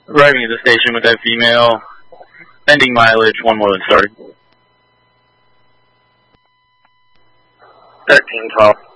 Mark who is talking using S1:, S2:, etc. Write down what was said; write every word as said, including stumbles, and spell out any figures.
S1: Arriving at the station with that female. Pending mileage, one more than started.
S2: thirteen twelve.